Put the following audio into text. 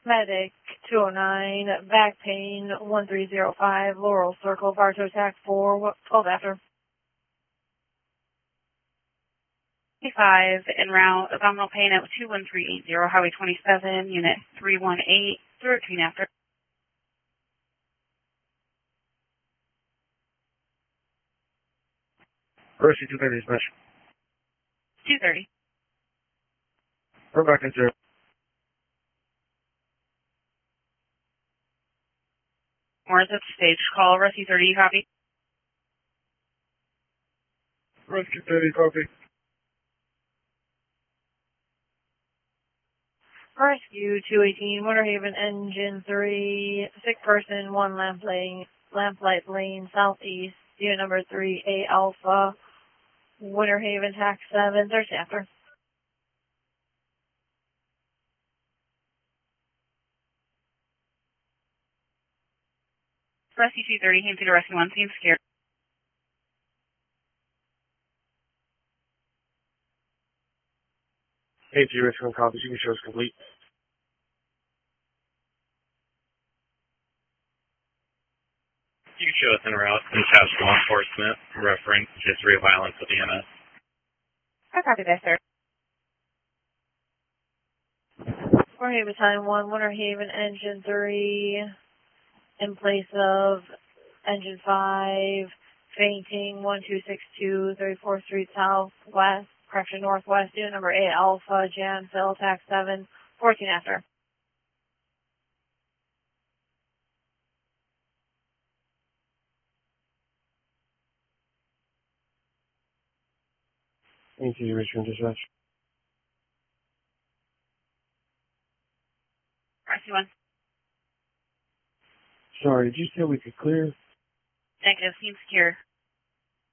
Medic 209, back pain 1305, Laurel Circle, Bartow attack 4, 12 after. 5 en route, abdominal pain at 21380, Highway 27, Unit 318, 13 after. Mercy 230 smash. 230. Come back in 0. Morris at the stage call, Rescue 30, copy. Rescue 30, copy. Rescue 218, Winter Haven engine 3, sick person 1 lamplight lane southeast, unit number 3A Alpha, Winter Haven tax 7, 13 after. Rescue 230, came through to Rescue 1, seems scared. Hey, G, Rescue 1, copy. You can show us complete. You can show us en route and task law enforcement, reference history of violence with EMS. I copy that, sir. Winter Haven time 1, Winter Haven engine 3, in place of engine 5, fainting 1262, 34th Street Southwest, correction Northwest, unit number 8 Alpha, Jansville, tax 7, 14 after. Thank you, Rescue 1, dispatch. Rescue 1. Sorry, did you say we could clear? Negative, seems secure.